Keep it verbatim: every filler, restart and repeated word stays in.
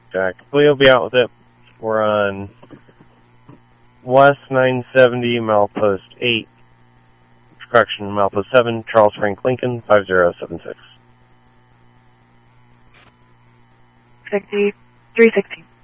Jack. We'll be out with it. We're on West nine seventy, Milepost eight. Correction, Milepost seven, Charles Frank Lincoln, five zero seven six. sixty, three sixty.